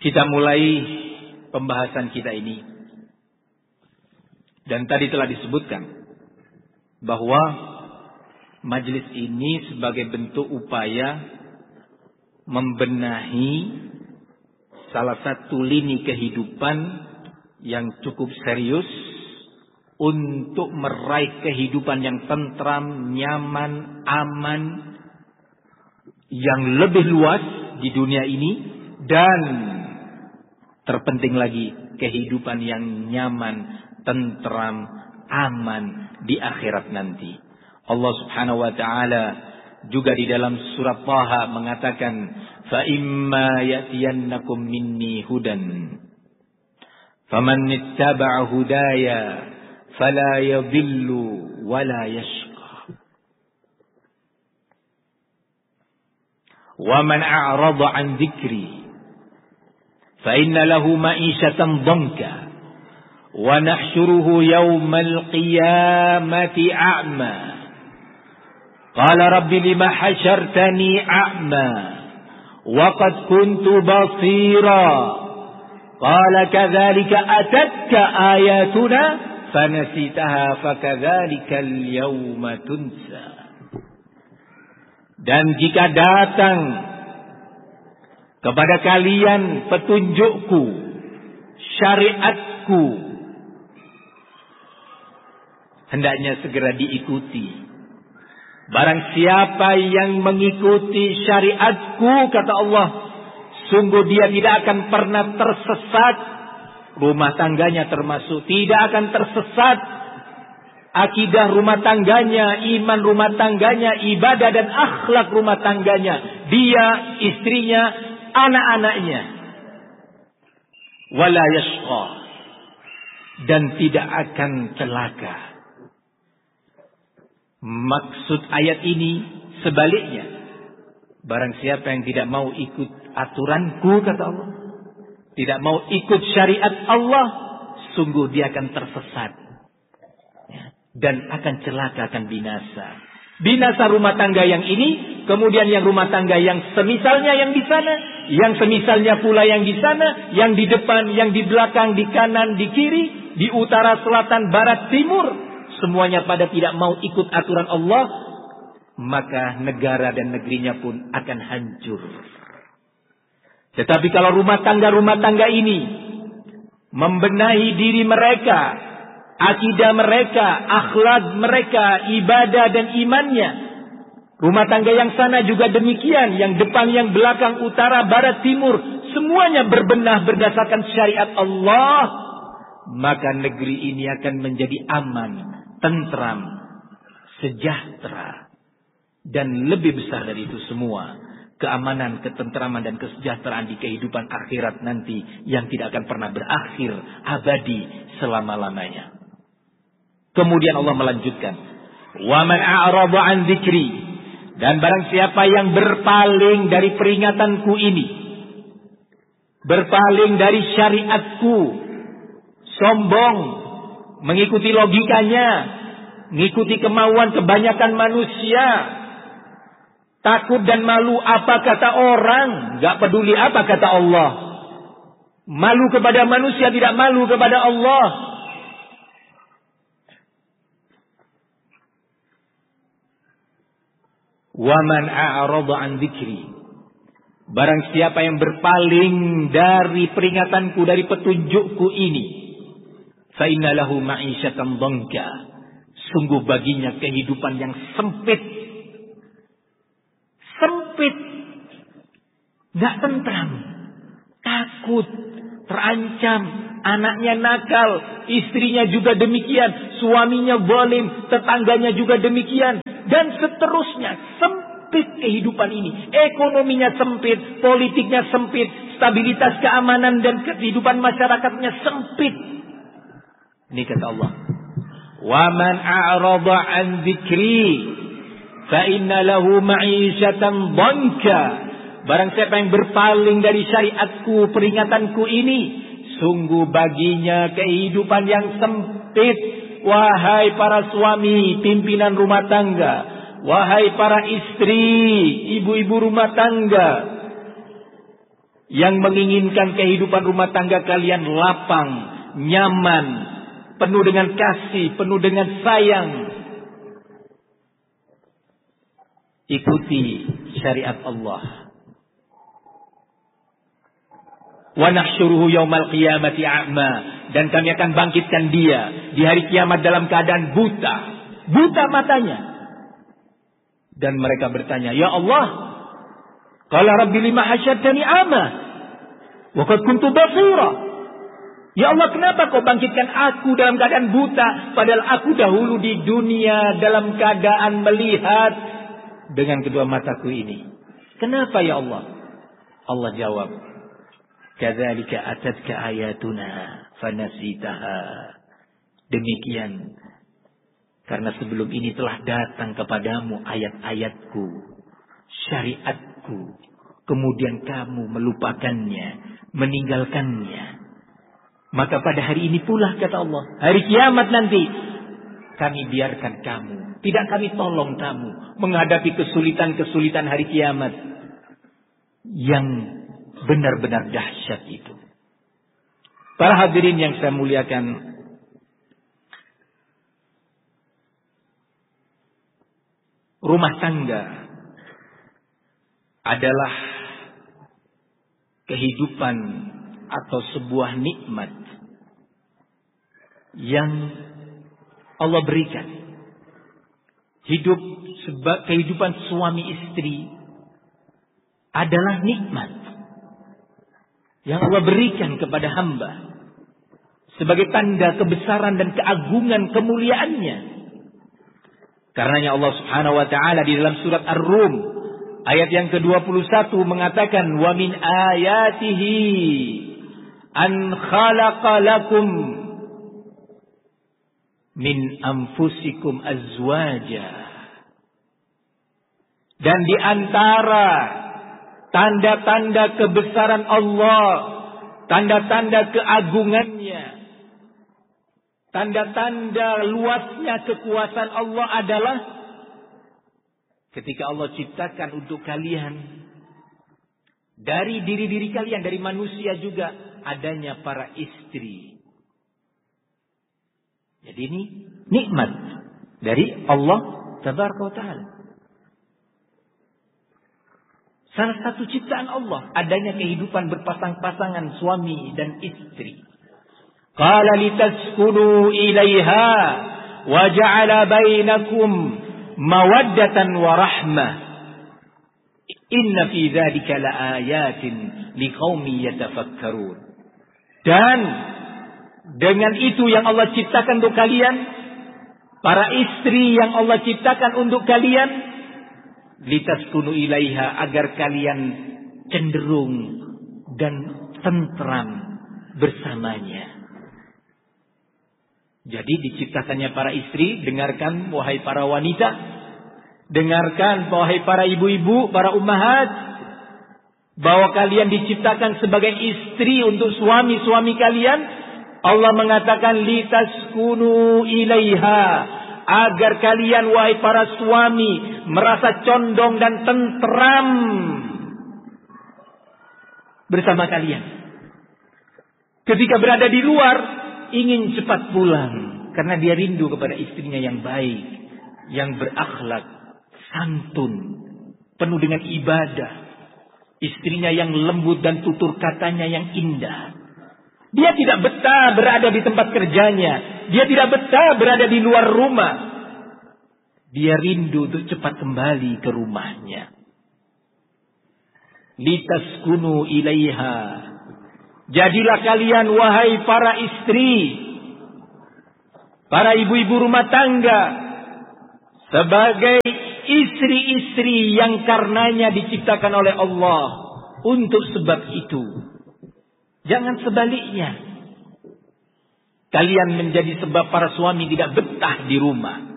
Kita mulai pembahasan kita ini. Dan tadi telah disebutkan bahwa majelis ini sebagai bentuk upaya membenahi salah satu lini kehidupan yang cukup serius untuk meraih kehidupan yang tentram, nyaman, aman, yang lebih luas di dunia ini, dan terpenting lagi kehidupan yang nyaman, tentram, aman di akhirat nanti. Allah Subhanahu wa taala juga di dalam surat Taha mengatakan, "Fa imma ya'tiyannakum minni hudan faman ittaba'a hudaya fala yadhillu wala yashqa wa man a'rada 'an dhikri fa inna lahu ma'ishatan dhanka wa nahsyuruhu yawmal qiyamati a'ma qala rabbi lima hasyartani a'ma wa qad kuntu basira qala kadzalika atatka ayatuna fanasitaha fakadzalika al-yawma tunsa." Dan jika datang kepada kalian petunjukku, syariatku, hendaknya segera diikuti. Barang siapa yang mengikuti syariatku, kata Allah, sungguh dia tidak akan pernah tersesat. Rumah tangganya termasuk tidak akan tersesat. Akidah rumah tangganya, iman rumah tangganya, ibadah dan akhlak rumah tangganya, dia, istrinya, anak-anaknya. Wala yashqa, dan tidak akan celaka. Maksud ayat ini sebaliknya. Barang siapa yang tidak mau ikut aturanku, kata Allah, tidak mau ikut syariat Allah, sungguh dia akan tersesat. Dan akan celaka, akan binasa. Binasa rumah tangga yang ini, kemudian yang rumah tangga yang semisalnya yang di sana, yang semisalnya pula yang di sana, yang di depan, yang di belakang, di kanan, di kiri, di utara, selatan, barat, timur. Semuanya pada tidak mau ikut aturan Allah, maka negara dan negerinya pun akan hancur. Tetapi kalau rumah tangga ini membenahi diri mereka, akidah mereka, akhlak mereka, ibadah dan imannya, rumah tangga yang sana juga demikian, yang depan, yang belakang, utara, barat, timur, semuanya berbenah berdasarkan syariat Allah, maka negeri ini akan menjadi aman, tentram, sejahtera, dan lebih besar dari itu semua, keamanan, ketentraman dan kesejahteraan di kehidupan akhirat nanti yang tidak akan pernah berakhir, abadi selama-lamanya. Kemudian Allah melanjutkan, "Wa man a'rada 'an dzikri", dan barang siapa yang berpaling dari peringatanku ini, berpaling dari syariatku, sombong, mengikuti logikanya, mengikuti kemauan kebanyakan manusia, takut dan malu apa kata orang, gak peduli apa kata Allah, malu kepada manusia, tidak malu kepada Allah. Wa man a'rada 'an dzikri, barang siapa yang berpaling dari peringatanku, dari petunjukku ini, fa inna lahu ma'isyatan dhanka, sungguh baginya kehidupan yang sempit, enggak tentram, takut, terancam, anaknya nakal, istrinya juga demikian, suaminya zalim, tetangganya juga demikian, dan seterusnya. Sempit kehidupan ini, ekonominya sempit, politiknya sempit, stabilitas keamanan dan kehidupan masyarakatnya sempit. Ini kata Allah, "Wa man a'rada 'an dzikri fa inna lahu ma'isyatan dhanka", barang siapa yang berpaling dari syariatku, peringatanku ini, sungguh baginya kehidupan yang sempit. Wahai para suami, pimpinan rumah tangga, wahai para istri, ibu-ibu rumah tangga, yang menginginkan kehidupan rumah tangga kalian lapang, nyaman, penuh dengan kasih, penuh dengan sayang, ikuti syariat Allah. Wa nahsyuruhu yaumal qiyamati a'ma, dan kami akan bangkitkan dia di hari kiamat dalam keadaan buta matanya. Dan mereka bertanya, ya Allah, qala rabbi lima hasyartani a'ma wa qad kuntu basira. Ya Allah, kenapa kau bangkitkan aku dalam keadaan buta, padahal aku dahulu di dunia dalam keadaan melihat dengan kedua mataku ini. Kenapa ya Allah? Allah jawab, kadzalika atatka ayatuna fanasitaha. Demikian, karena sebelum ini telah datang kepadamu ayat-ayatku, syariatku, kemudian kamu melupakannya, meninggalkannya. Maka pada hari ini pula, kata Allah, hari kiamat nanti, kami biarkan kamu, tidak kami tolong kamu menghadapi kesulitan-kesulitan hari kiamat yang benar-benar dahsyat itu. Para hadirin yang saya muliakan, rumah tangga adalah kehidupan atau sebuah nikmat yang Allah berikan. Hidup kehidupan suami istri adalah nikmat yang Allah berikan kepada hamba sebagai tanda kebesaran dan keagungan kemuliaannya. Karenanya Allah Subhanahu wa taala di dalam surat Ar-Rum ayat yang ke-21 mengatakan, wa min ayatihi an khalaqa lakum min anfusikum azwaja. Dan di antara tanda-tanda kebesaran Allah, tanda-tanda keagungannya, tanda-tanda luasnya kekuasaan Allah adalah ketika Allah ciptakan untuk kalian dari diri-diri kalian, dari manusia juga, adanya para istri. Jadi ini nikmat dari Allah Tabaraka wa Ta'ala. Salah satu ciptaan Allah adanya kehidupan berpasang-pasangan suami dan istri. Qala litaskunu ilaiha wa ja'ala bainakum mawaddatan wa rahmah. Inna fi dzalika laayatin liqaumin yatafakkarun. Dan dengan itu yang Allah ciptakan untuk kalian, para istri yang Allah ciptakan untuk kalian, litaskunu ilaiha, agar kalian cenderung dan tentram bersamanya. Jadi diciptakannya para istri, dengarkan wahai para wanita, dengarkan wahai para ibu-ibu, para ummahat, bahwa kalian diciptakan sebagai istri untuk suami-suami kalian. Allah mengatakan litaskunu ilaiha, agar kalian wahai para suami merasa condong dan tentram bersama kalian. Ketika berada di luar, ingin cepat pulang karena dia rindu kepada istrinya yang baik, yang berakhlak, santun, penuh dengan ibadah, istrinya yang lembut dan tutur katanya yang indah. Dia tidak betah berada di tempat kerjanya, dia tidak betah berada di luar rumah. Dia rindu untuk cepat kembali ke rumahnya. Litaskunu ilaiha, jadilah kalian wahai para istri, para ibu-ibu rumah tangga, sebagai istri-istri yang karenanya diciptakan oleh Allah. Untuk sebab itu, jangan sebaliknya. Kalian menjadi sebab para suami tidak betah di rumah.